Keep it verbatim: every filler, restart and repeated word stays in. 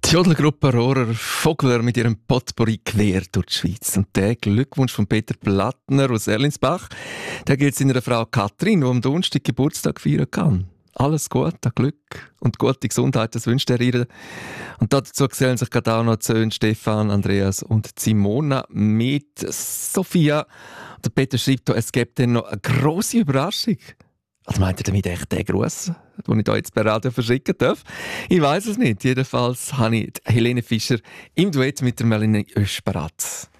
Die Jodelgruppe Rohrer Vogler mit ihrem Potpourri quer durch die Schweiz. Und der Glückwunsch von Peter Plattner aus Erlinsbach, der gilt seiner Frau Katrin, die am Donnerstag Geburtstag feiern kann. Alles Gute, Glück und gute Gesundheit, das wünscht er ihr. Und dazu gesellen sich gerade auch noch die Söhne Stefan, Andreas und Simona mit Sophia. Der Peter schreibt, es gibt dann noch eine grosse Überraschung. Was meint ihr damit echt den Gruß, den ich hier jetzt per Radio verschicken darf? Ich weiss es nicht. Jedenfalls habe ich Helene Fischer im Duett mit der Melanie Oesch parat.